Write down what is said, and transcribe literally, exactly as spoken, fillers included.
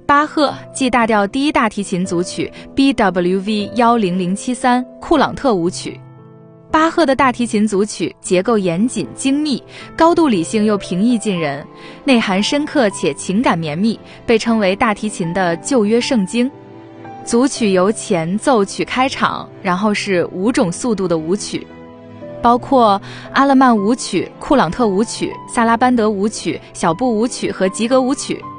巴赫 G 大调第一大提琴组曲 B W V 一零零七三库朗特舞曲。巴赫的大提琴组曲结构严谨精密，高度理性又平易近人，内涵深刻且情感绵密，被称为大提琴的旧约圣经。组曲由前奏曲开场，然后是五种速度的舞曲，包括阿勒曼舞曲、库朗特舞曲、萨拉班德舞曲、小步舞曲和吉格舞曲。